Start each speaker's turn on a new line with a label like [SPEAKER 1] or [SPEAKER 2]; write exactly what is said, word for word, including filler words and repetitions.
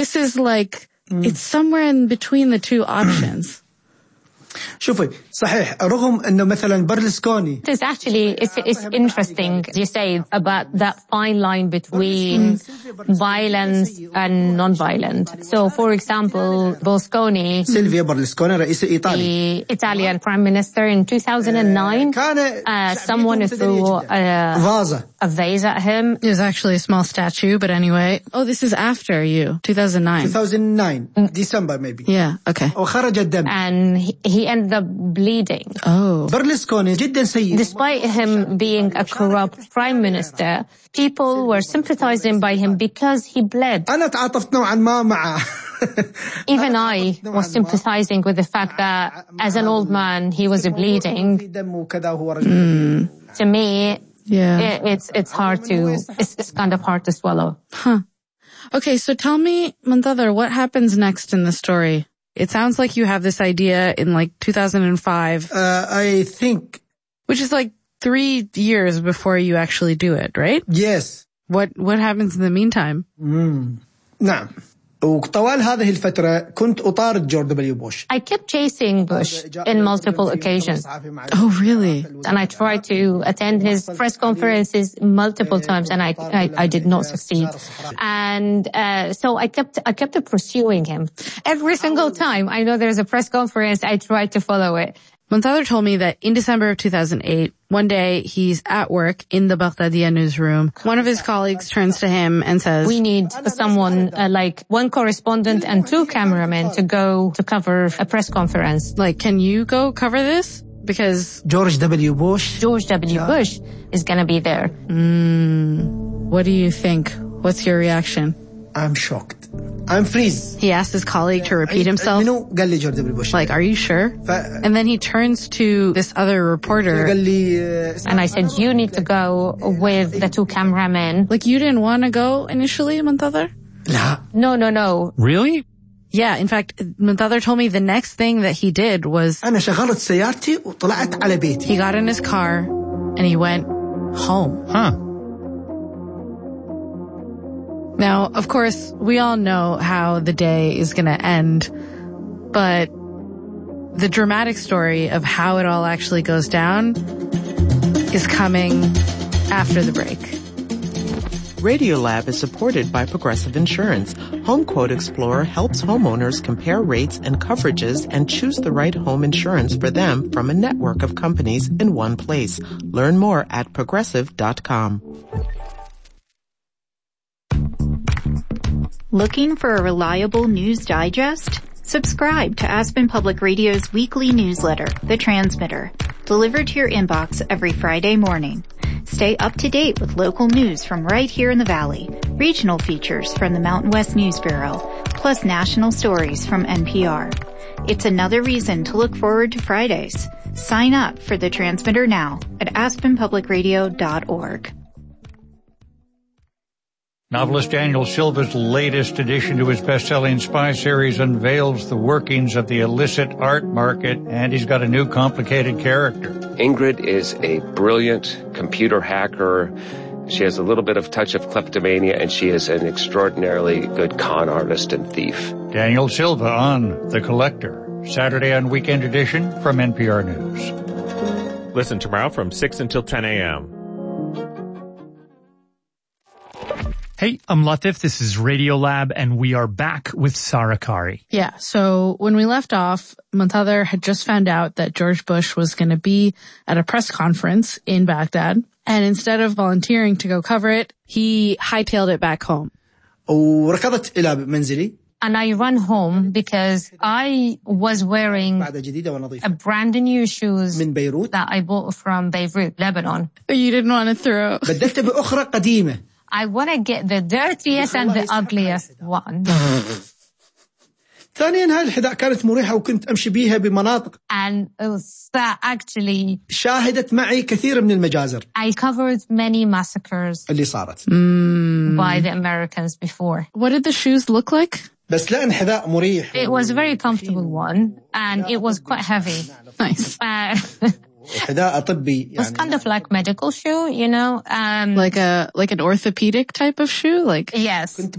[SPEAKER 1] this is like, mm. it's somewhere in between the two options.
[SPEAKER 2] شوفي صحيح رغم انه مثلا برلسكوني.
[SPEAKER 3] It's actually it's it's interesting you say about that fine line between violence and non-violent. So for example, Berlusconi,
[SPEAKER 2] سيلفيا برلسكوني رئيس
[SPEAKER 3] إيطالي, the Italian prime minister in two thousand nine, uh, someone threw a, a vase at him.
[SPEAKER 1] It was actually a small statue, but anyway. Oh, this is after you, two thousand nine.
[SPEAKER 2] two thousand nine, December maybe.
[SPEAKER 1] Yeah, okay.
[SPEAKER 2] وخرج الدم.
[SPEAKER 3] And he, he ended up bleeding.
[SPEAKER 1] Oh.
[SPEAKER 2] برلسكوني جدا سيء.
[SPEAKER 3] Despite him being a corrupt prime minister, people were sympathizing by him because he bled.
[SPEAKER 2] أنا تعاطفت نوعا ما مع.
[SPEAKER 3] Even I was sympathizing with the fact that as an old man he was bleeding.
[SPEAKER 1] Mm.
[SPEAKER 3] To me,
[SPEAKER 1] yeah,
[SPEAKER 3] it, it's it's hard to it's, it's kind of hard to swallow.
[SPEAKER 1] Huh. Okay, so tell me, Muntadhir, what happens next in the story? It sounds like you have this idea in like two thousand five.
[SPEAKER 2] Uh, I think.
[SPEAKER 1] Which is like three years before you actually do it, right?
[SPEAKER 2] Yes.
[SPEAKER 1] What what happens in the meantime?
[SPEAKER 2] Mm. نعم. وطوال هذه الفترة كنت أطارد جورج دبليو بوش.
[SPEAKER 3] I kept chasing Bush in multiple occasions.
[SPEAKER 1] Oh, really?
[SPEAKER 3] And I tried to attend his press conferences multiple times, and I I, I did not succeed. And uh, so I kept I kept pursuing him every single time. I know there's a press conference. I tried to follow it.
[SPEAKER 1] Muntadhir told me that in December of two thousand eight, one day he's at work in the Baghdadiya newsroom. One of his colleagues turns to him and says,
[SPEAKER 3] "We need someone uh, like one correspondent and two cameramen to go to cover a press conference.
[SPEAKER 1] Like, can you go cover this? Because
[SPEAKER 2] George W. Bush,
[SPEAKER 3] George W. Bush is going to be there."
[SPEAKER 1] Mm, what do you think? What's your reaction?
[SPEAKER 2] I'm shocked. I'm freeze.
[SPEAKER 1] He asked his colleague to repeat himself. Like, are you sure? And then he turns to this other reporter.
[SPEAKER 3] And I said, you need to go with the two cameramen.
[SPEAKER 1] Like, you didn't want to go initially, Muntadhir?
[SPEAKER 3] No, no, no.
[SPEAKER 4] Really?
[SPEAKER 1] Yeah, in fact, Muntadhir told me the next thing that he did was
[SPEAKER 2] أنا شغلت سيارتي وطلعت على بيتي.
[SPEAKER 1] He got in his car and he went home.
[SPEAKER 4] Huh.
[SPEAKER 1] Now, of course, we all know how the day is going to end, but the dramatic story of how it all actually goes down is coming after the break.
[SPEAKER 5] Radiolab is supported by Progressive Insurance. HomeQuote Explorer helps homeowners compare rates and coverages and choose the right home insurance for them from a network of companies in one place. Learn more at progressive dot com.
[SPEAKER 6] Looking for a reliable news digest? Subscribe to Aspen Public Radio's weekly newsletter, The Transmitter, delivered to your inbox every Friday morning. Stay up to date with local news from right here in the Valley, regional features from the Mountain West News Bureau, plus national stories from N P R. It's another reason to look forward to Fridays. Sign up for The Transmitter now at aspen public radio dot org.
[SPEAKER 7] Novelist Daniel Silva's latest addition to his best-selling spy series unveils the workings of the illicit art market, and he's got a new complicated character.
[SPEAKER 8] Ingrid is a brilliant computer hacker. She has a little bit of touch of kleptomania, and she is an extraordinarily good con artist and thief.
[SPEAKER 7] Daniel Silva on The Collector, Saturday on Weekend Edition from N P R News.
[SPEAKER 9] Listen tomorrow from six until ten a.m.
[SPEAKER 4] Hey, I'm Latif. This is Radiolab, and we are back with Sarah Qari.
[SPEAKER 1] Yeah, so when we left off, Muntadhir had just found out that George Bush was going to be at a press conference in Baghdad, and instead of volunteering to go cover it, he hightailed it back home.
[SPEAKER 2] وركضت إلى منزلي.
[SPEAKER 3] And I run home because I was wearing a brand new shoes that I bought from Beirut, Lebanon.
[SPEAKER 1] You didn't want to throw.
[SPEAKER 2] بدلت بأخرى قديمة.
[SPEAKER 3] I want to get the dirtiest and the ugliest one.
[SPEAKER 2] ثانيا هاي الحذاء كانت مريحة وكنت أمشي بيها بمناطق.
[SPEAKER 3] And that actually
[SPEAKER 2] شاهدت معي كثير من المجازر.
[SPEAKER 3] I covered many massacres
[SPEAKER 2] اللي صارت.
[SPEAKER 1] Mm.
[SPEAKER 3] by the Americans before.
[SPEAKER 1] What did the shoes look like?
[SPEAKER 2] بس لأن حذاء مريح.
[SPEAKER 3] It was a very comfortable one, and it was quite heavy.
[SPEAKER 1] Nice.
[SPEAKER 3] Uh,
[SPEAKER 2] حذاء طبي.
[SPEAKER 3] It was kind of like medical shoe, you know. Um,
[SPEAKER 1] like a like an orthopedic type of shoe, like
[SPEAKER 3] yes.